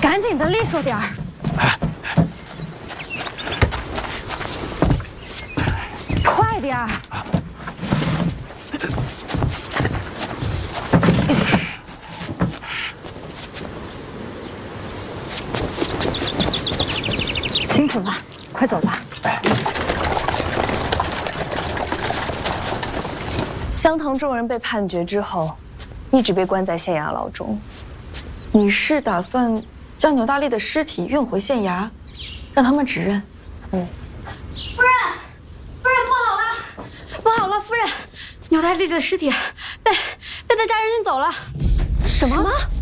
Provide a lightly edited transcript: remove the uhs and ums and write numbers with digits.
赶紧的，利索点儿。快点儿！辛苦了，快走吧。 香堂众人被判决之后，一直被关在县衙牢中。 你是打算将牛大力的尸体运回县衙，让他们指认？ 夫人，不好了，不好了，夫人，牛大力的尸体被他家人运走了。 什么？